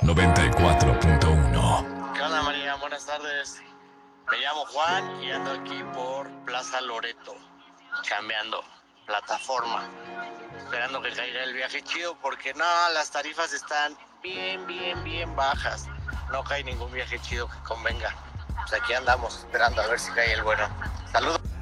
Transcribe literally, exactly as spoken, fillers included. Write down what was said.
noventa y cuatro punto uno. ¿Qué onda, María? Buenas tardes. Me llamo Juan y ando aquí por Plaza Loreto, cambiando plataforma, esperando que caiga el viaje chido porque no, las tarifas están bien, bien, bien bajas. No cae ningún viaje chido que convenga. Pues aquí andamos esperando a ver si cae el bueno. Saludos.